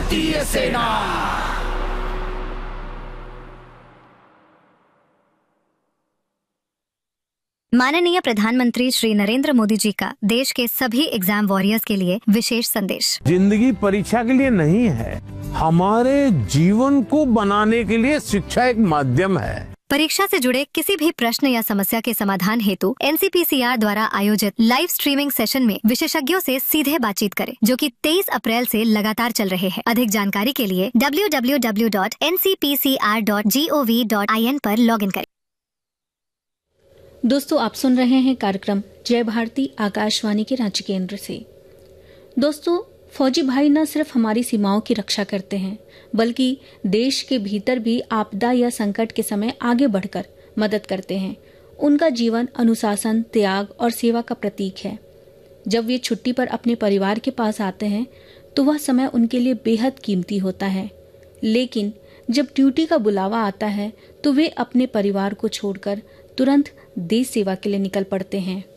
भारतीय सेना। माननीय प्रधानमंत्री श्री नरेंद्र मोदी जी का देश के सभी एग्जाम वॉरियर्स के लिए विशेष संदेश। जिंदगी परीक्षा के लिए नहीं है, हमारे जीवन को बनाने के लिए शिक्षा एक माध्यम है। परीक्षा से जुड़े किसी भी प्रश्न या समस्या के समाधान हेतु NCPCR द्वारा आयोजित लाइव स्ट्रीमिंग सेशन में विशेषज्ञों से सीधे बातचीत करें, जो कि 23 अप्रैल से लगातार चल रहे हैं। अधिक जानकारी के लिए www.ncpcr.gov.in पर लॉगिन करें। दोस्तों, आप सुन रहे हैं कार्यक्रम जय भारती आकाशवाणी के रांची केंद्र से। दोस्तों, फौजी भाई न सिर्फ हमारी सीमाओं की रक्षा करते हैं, बल्कि देश के भीतर भी आपदा या संकट के समय आगे बढ़कर मदद करते हैं। उनका जीवन अनुशासन, त्याग और सेवा का प्रतीक है। जब वे छुट्टी पर अपने परिवार के पास आते हैं तो वह समय उनके लिए बेहद कीमती होता है, लेकिन जब ड्यूटी का बुलावा आता है तो वे अपने परिवार को छोड़कर तुरंत देश सेवा के लिए निकल पड़ते हैं।